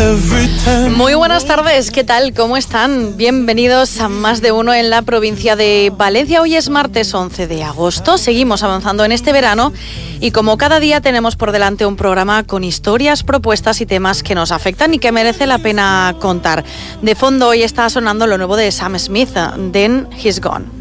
Muy buenas tardes, ¿qué tal? ¿Cómo están? Bienvenidos a Más de Uno en la provincia de Valencia. Hoy es martes 11 de agosto, seguimos avanzando en este verano y como cada día tenemos por delante un programa con historias, propuestas y temas que nos afectan y que merece la pena contar. De fondo hoy está sonando lo nuevo de Sam Smith, Then He's Gone.